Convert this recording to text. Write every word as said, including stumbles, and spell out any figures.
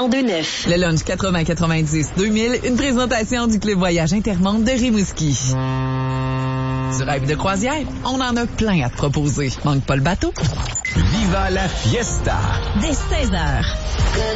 cent deux neuf. Le lunch quatre-vingts quatre-vingt-dix deux mille, une présentation du Club Voyage Intermonde de Rimouski. Du rêve de croisière, on en a plein à te proposer. Manque pas le bateau. Viva la fiesta! Dès seize heures.